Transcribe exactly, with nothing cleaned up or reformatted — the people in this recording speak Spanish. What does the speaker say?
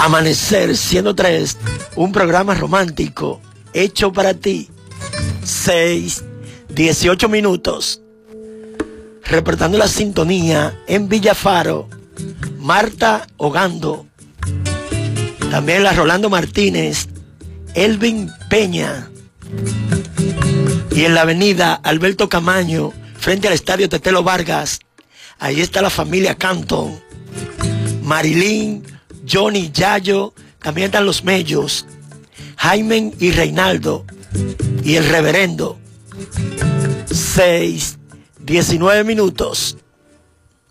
Amanecer ciento tres, un programa romántico hecho para ti. seis, dieciocho minutos. Reportando la sintonía en Villafaro, Marta Ogando. También la Rolando Martínez, Elvin Peña. Y en la avenida Alberto Camaño, frente al estadio Tetelo Vargas, ahí está la familia Canton. Marilyn, Johnny, Yayo, también están los Mellos, Jaime y Reinaldo, y el reverendo. seis, diecinueve minutos.